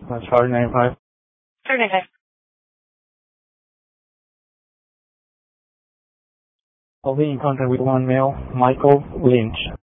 Charlie 95. Charlie 95. I'll be in contact with one male, Michael Lynch.